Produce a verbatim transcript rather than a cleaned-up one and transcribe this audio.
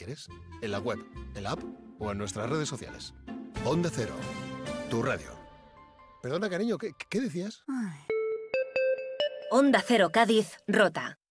quieres? En la web, en la app o en nuestras redes sociales. Onda Cero, tu radio. Perdona, cariño, ¿qué, qué decías? Onda Cero Cádiz, Rota.